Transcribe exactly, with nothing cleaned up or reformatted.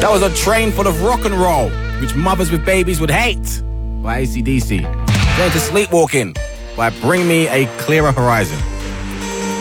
That was a train full of rock and roll, which mothers with babies would hate, by A C D C. Then to Sleepwalking by Bring Me a Clearer Horizon.